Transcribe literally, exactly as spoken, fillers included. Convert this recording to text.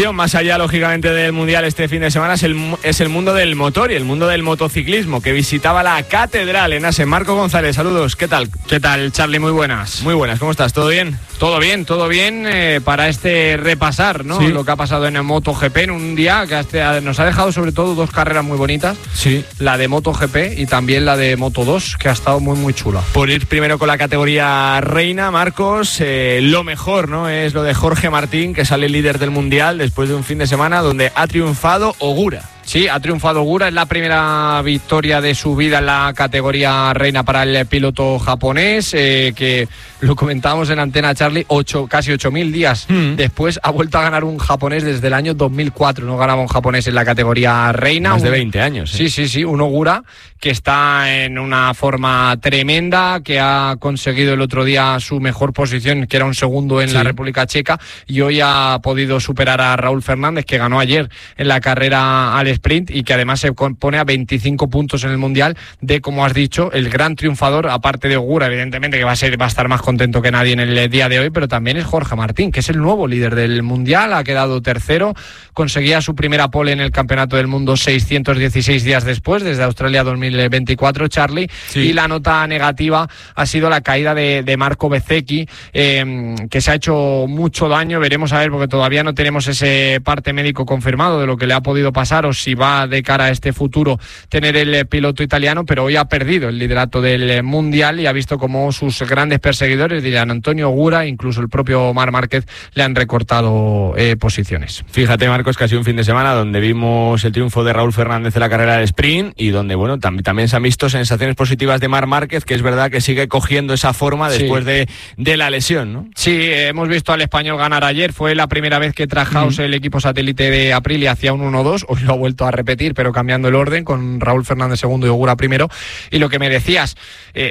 Más allá, lógicamente, del Mundial este fin de semana es el, es el mundo del motor y el mundo del motociclismo, que visitaba la Catedral en Assen. Marco González, saludos, ¿qué tal? ¿Qué tal, Charlie? Muy buenas. Muy buenas, ¿cómo estás? ¿Todo bien? Todo bien, todo bien eh, para este repasar, ¿no? Sí. Lo que ha pasado en el MotoGP en un día que hasta nos ha dejado sobre todo dos carreras muy bonitas. Sí. La de MotoGP y también la de Moto dos, que ha estado muy, muy chula. Por ir primero con la categoría reina, Marcos, eh, lo mejor, ¿no? Es lo de Jorge Martín, que sale líder del Mundial después de un fin de semana donde ha triunfado Ogura. Sí, ha triunfado Ogura, es la primera victoria de su vida en la categoría reina para el piloto japonés, eh, que lo comentábamos en Antena, Charlie, ocho, casi ocho mil días mm. después ha vuelto a ganar un japonés desde el año dos mil cuatro, no ganaba un japonés en la categoría reina. Más de un, veinte años. ¿eh? Sí, sí, sí, un Ogura que está en una forma tremenda, que ha conseguido el otro día su mejor posición, que era un segundo en sí. la República Checa, y hoy ha podido superar a Raúl Fernández, que ganó ayer en la carrera al sprint y que además se pone a veinticinco puntos en el Mundial de, como has dicho, el gran triunfador, aparte de Ogura, evidentemente, que va a ser va a estar más contento que nadie en el día de hoy, pero también es Jorge Martín, que es el nuevo líder del Mundial, ha quedado tercero, conseguía su primera pole en el Campeonato del Mundo seiscientos dieciséis días después, desde Australia dos mil veinticuatro, Charlie, sí. y la nota negativa ha sido la caída de, de Marco Bezzecchi, eh, que se ha hecho mucho daño, veremos a ver, porque todavía no tenemos ese parte médico confirmado de lo que le ha podido pasar o si va de cara a este futuro tener el piloto italiano, pero hoy ha perdido el liderato del Mundial y ha visto como sus grandes perseguidores, dirían Antonio Ogura, incluso el propio Marc Márquez, le han recortado eh, posiciones. Fíjate, Marcos, que ha sido un fin de semana donde vimos el triunfo de Raúl Fernández en la carrera del sprint y donde, bueno, tam- también se han visto sensaciones positivas de Marc Márquez, que es verdad que sigue cogiendo esa forma después sí. de, de la lesión, ¿no? Sí, eh, hemos visto al español ganar ayer, fue la primera vez que Trackhouse, uh-huh. el equipo satélite de Aprilia, hacía un uno dos, hoy lo ha vuelto a repetir, pero cambiando el orden, con Raúl Fernández segundo y Ogura primero. Y lo que me decías, eh,